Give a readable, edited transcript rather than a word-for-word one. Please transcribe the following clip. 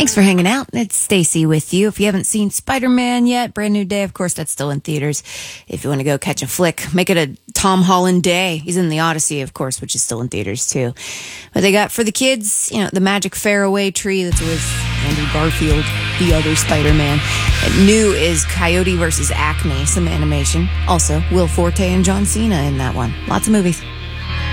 Thanks for hanging out. It's Stacy with you. If you haven't seen Spider-Man yet, brand new day, of course, that's still in theaters. If you want to go catch a flick, make it a Tom Holland day. He's in the Odyssey, of course, which is still in theaters too. But they got for the kids, the Magic Fairway Tree that's with Andrew Garfield, the other Spider-Man. And new is Coyote versus Acme, some animation. Also, Will Forte and John Cena in that one. Lots of movies.